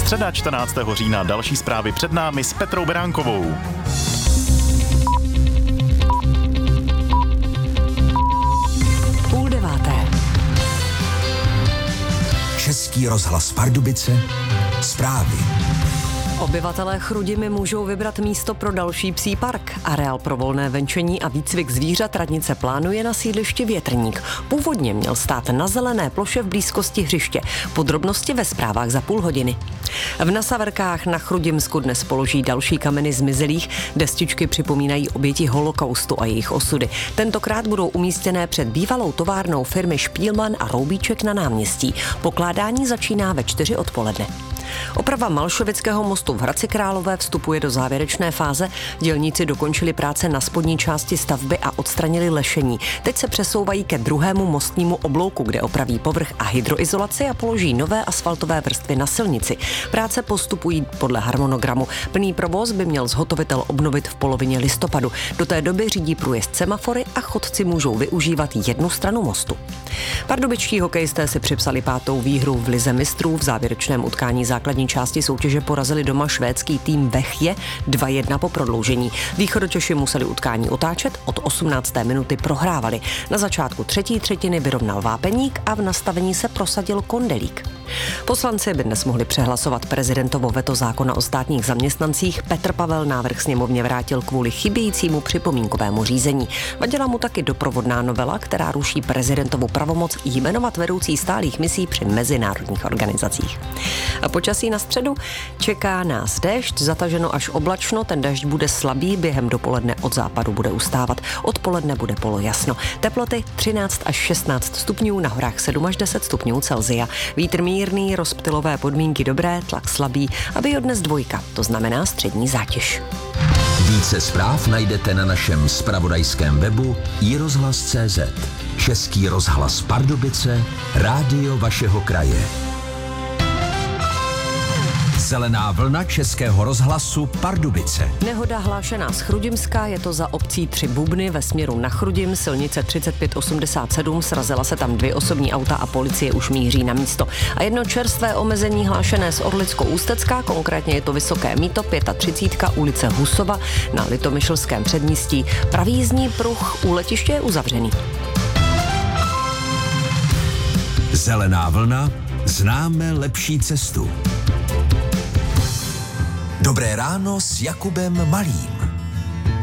Středa 14. října, další zprávy před námi s Petrou Beránkovou. Český rozhlas Pardubice, zprávy. Obyvatelé Chrudimi můžou vybrat místo pro další psí park. Areál pro volné venčení a výcvik zvířat radnice plánuje na sídlišti Větrník. Původně měl stát na zelené ploše v blízkosti hřiště. Podrobnosti ve zprávách za půl hodiny. V Nasaverkách na Chrudimsku dnes položí další kameny zmizelých. Destičky připomínají oběti holokaustu a jejich osudy. Tentokrát budou umístěné před bývalou továrnou firmy Špílman a Roubíček na náměstí. Pokládání začíná ve 4 odpoledne. Oprava Malšovického mostu v Hradci Králové vstupuje do závěrečné fáze. Dělníci dokončili práce na spodní části stavby a odstranili lešení. Teď se přesouvají ke druhému mostnímu oblouku, kde opraví povrch a hydroizolaci a položí nové asfaltové vrstvy na silnici. Práce postupují podle harmonogramu. Plný provoz by měl zhotovitel obnovit v polovině listopadu. Do té doby řídí průjezd semafory a chodci můžou využívat jednu stranu mostu. Pardubičtí hokejisté si připsali 5. výhru v lize mistrů. V závěrečném utkání základní části soutěže porazili doma švédský tým Vechje 2-1 po prodloužení. Východočeši museli utkání otáčet, od 18. minuty prohrávali. Na začátku třetí třetiny vyrovnal Vápeník a v nastavení se prosadil Kondelík. Poslanci by dnes mohli přehlasovat prezidentovo veto zákona o státních zaměstnancích. Petr Pavel návrh sněmovně vrátil kvůli chybějícímu připomínkovému řízení. Vadila mu taky doprovodná novela, která ruší prezidentovu pravomoc jmenovat vedoucí stálých misí při mezinárodních organizacích. A počasí na středu čeká nás déšť, zataženo až oblačno, ten déšť bude slabý, během dopoledne od západu bude ustávat, odpoledne bude polojasno. Teploty 13 až 16 stupňů, na horách 7 až 10 stupňů Celsia. Vítr mírný, rozptylové podmínky dobré, tlak slabý a dnes 2, to znamená střední zátěž. Více zpráv najdete na našem zpravodajském webu iRozhlas.cz. Český rozhlas Pardubice, rádio vašeho kraje. Zelená vlna Českého rozhlasu Pardubice. Nehoda hlášená z Chrudimska, je to za obcí 3 Bubny ve směru na Chrudim, silnice 3587, srazila se tam 2 osobní auta a policie už míří na místo. A jedno čerstvé omezení hlášené z Orlicko-Ústecka, konkrétně je to Vysoké Mýto, 35, ulice Husova na Litomyšlském předmístí. Pravý jízdní pruh u letiště je uzavřený. Zelená vlna, známe lepší cestu. Dobré ráno s Jakubem Malým.